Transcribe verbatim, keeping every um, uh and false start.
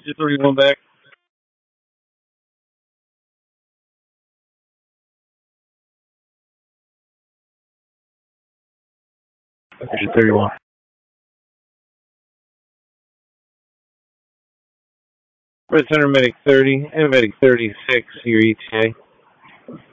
two thirty-one back. two thirty-one. Red Center Medic thirty and Medic thirty-six, your E T A.